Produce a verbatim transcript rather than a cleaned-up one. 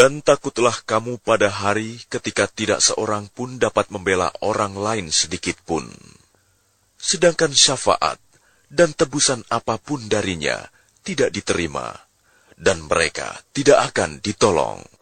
Dan takutlah kamu pada hari ketika tidak seorang pun dapat membela orang lain sedikit pun. Sedangkan syafaat dan tebusan apapun darinya tidak diterima, dan mereka tidak akan ditolong.